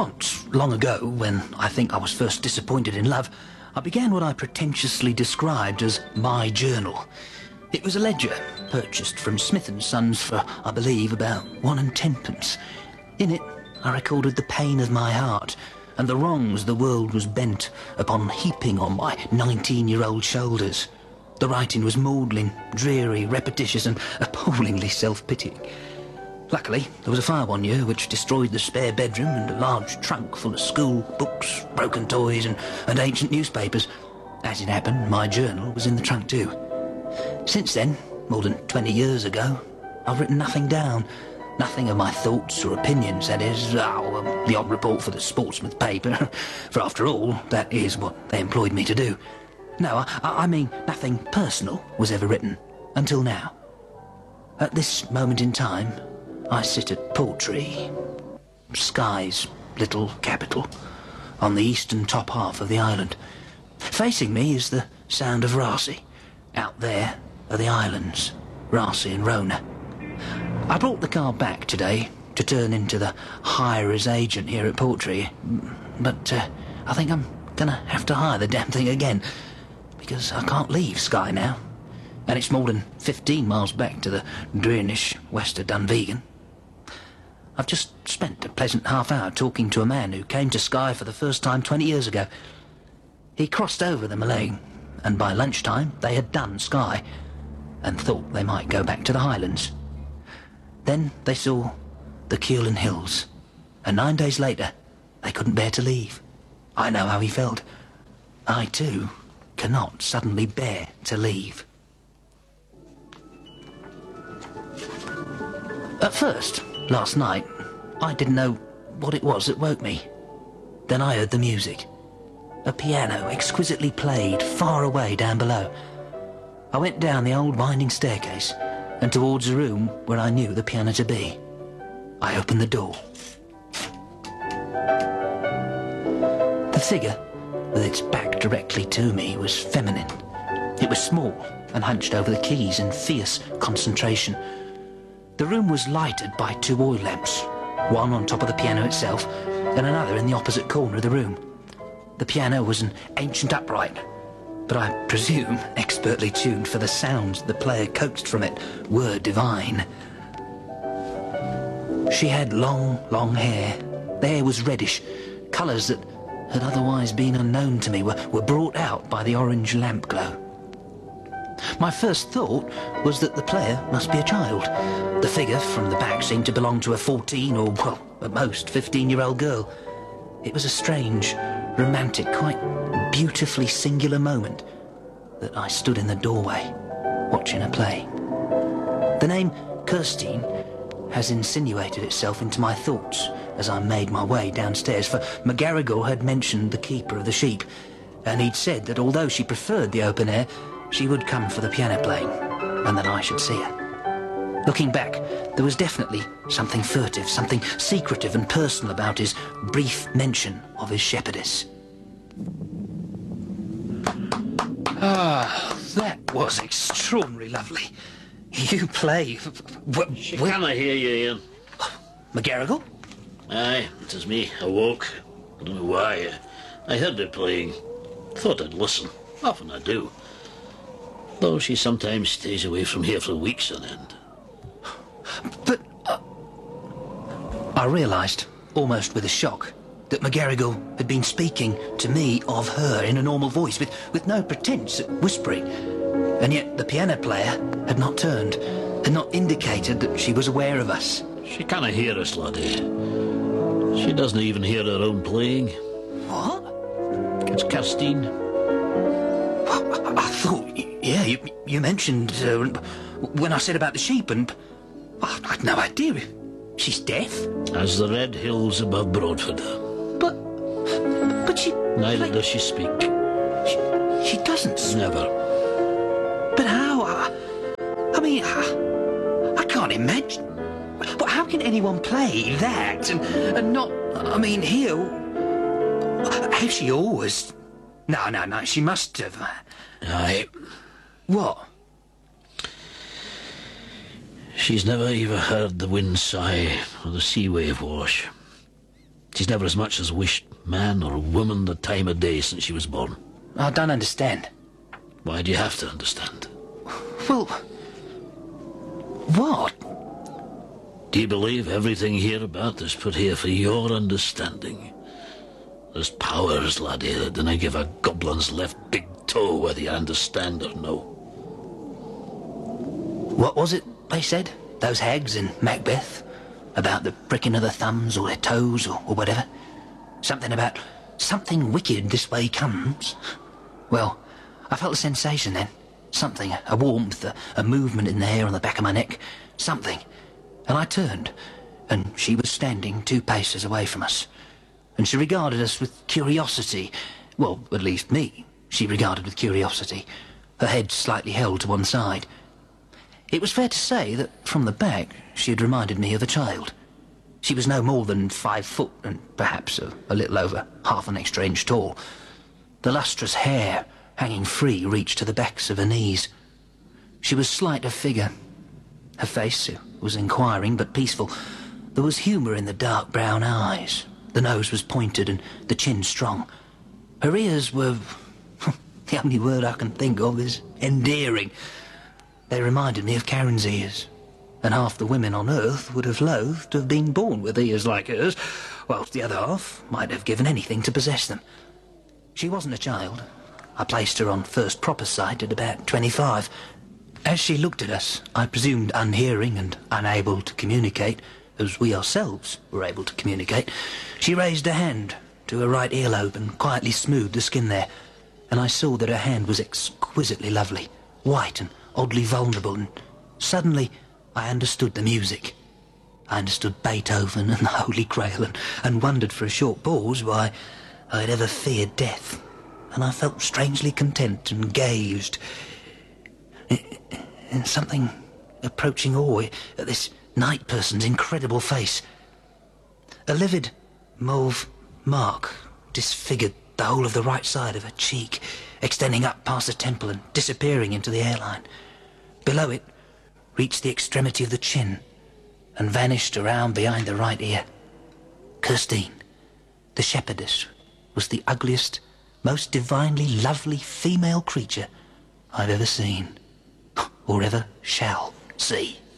Once, long ago, when I think I was first disappointed in love, I began what I pretentiously described as my journal. It was a ledger, purchased from Smith & Sons for, I believe, about 1 and 10p. In it, I recorded the pain of my heart and the wrongs the world was bent upon heaping on my 19-year-old shoulders. The writing was maudlin, dreary, repetitious and appallingly self-pitying. Luckily, there was a fire one year which destroyed the spare bedroom and a large trunk full of school books, broken toys and ancient newspapers. As it happened, my journal was in the trunk too. Since then, more than 20 years ago, I've written nothing down. Nothing of my thoughts or opinions, that is. The odd report for the Sportsman paper. For after all, that is what they employed me to do. No, I mean nothing personal was ever written. Until now. At this moment in time, I sit at Portree, Skye's little capital, on the eastern top half of the island. Facing me is the Sound of Raasay. Out there are the islands, Raasay and Rona. I brought the car back today to turn into the hirer's agent here at Portree, but I think I'm gonna have to hire the damn thing again, because I can't leave Skye now, and it's more than 15 miles back to the Drearnish west of Dunvegan. I've just spent a pleasant half hour talking to a man who came to Skye for the first time 20 years ago. He crossed over the Malay, and by lunchtime they had done Skye, and thought they might go back to the Highlands. Then they saw the Cuillin Hills, and 9 days later they couldn't bear to leave. I know how he felt. I too cannot suddenly bear to leave. At first, last night, I didn't know what it was that woke me. Then I heard the music. A piano exquisitely played far away down below. I went down the old winding staircase and towards a room where I knew the piano to be. I opened the door. The figure, with its back directly to me, was feminine. It was small and hunched over the keys in fierce concentration. The room was lighted by 2 oil lamps, one on top of the piano itself and another in the opposite corner of the room. The piano was an ancient upright, but I presume expertly tuned, for the sounds the player coaxed from it were divine. She had long hair. The hair was reddish. Colours that had otherwise been unknown to me were brought out by the orange lamp glow. My first thought was that the player must be a child. The figure from the back seemed to belong to a 14 or, well, at most 15-year-old girl. It was a strange, romantic, quite beautifully singular moment that I stood in the doorway, watching her play. The name Kirstine has insinuated itself into my thoughts as I made my way downstairs, for McGarrigle had mentioned the keeper of the sheep, and he'd said that although she preferred the open air, she would come for the piano playing, and that I should see her. Looking back, there was definitely something furtive, something secretive and personal about his brief mention of his shepherdess. Ah, that was extraordinarily lovely. You play... She cannot hear you, Ian. McGarrigle? Aye, it is me. I woke. I don't know why. I heard her playing. Thought I'd listen. Often I do. Though she sometimes stays away from here for weeks on end. But... I realised, almost with a shock, that McGarrigle had been speaking to me of her in a normal voice, with no pretence at whispering. And yet the piano player had not turned, had not indicated that she was aware of us. She cannot hear us, laddie. She doesn't even hear her own playing. What? It's Kirstine. I thought, yeah, you mentioned when I said about the sheep, and I'd no idea. She's deaf? As the red hills above Broadford. But she... Neither does she speak. She doesn't... Never. But how? I mean, I can't imagine. But how can anyone play that and not... I mean, hear... Has she always... No, she must have... Aye. What? She's never even heard the wind sigh or the sea wave wash. She's never as much as wished man or woman the time of day since she was born. I don't understand. Why do you have to understand? Well, what? Do you believe everything hereabout is put here for your understanding? There's powers, laddie, that dinna give a goblin's left big toe whether you understand or no. What was it they said? Those hags in Macbeth? About the pricking of the thumbs or their toes or whatever? Something about something wicked this way comes. Well, I felt a sensation then. Something, a warmth, a movement in the hair on the back of my neck. Something. And I turned, and she was standing 2 paces away from us. And she regarded us with curiosity. Well, at least me, she regarded with curiosity. Her head slightly held to one side. It was fair to say that, from the back, she had reminded me of a child. She was no more than 5 foot, and perhaps a little over half an extra inch tall. The lustrous hair, hanging free, reached to the backs of her knees. She was slight of figure. Her face was inquiring but peaceful. There was humour in the dark brown eyes. The nose was pointed and the chin strong. Her ears were... the only word I can think of is endearing. They reminded me of Karen's ears, and half the women on earth would have loathed to have been born with ears like hers, whilst the other half might have given anything to possess them. She wasn't a child. I placed her on first proper sight at about 25. As she looked at us, I presumed unhearing and unable to communicate, as we ourselves were able to communicate, she raised a hand to her right earlobe and quietly smoothed the skin there, and I saw that her hand was exquisitely lovely, white and oddly vulnerable, and suddenly I understood the music. I understood Beethoven and the Holy Grail, and wondered for a short pause why I had ever feared death, and I felt strangely content and gazed in something approaching awe at this night person's incredible face. A livid mauve mark disfigured the whole of the right side of her cheek, extending up past the temple and disappearing into the hairline. Below it reached the extremity of the chin and vanished around behind the right ear. Kirstine, the shepherdess, was the ugliest, most divinely lovely female creature I've ever seen, or ever shall see.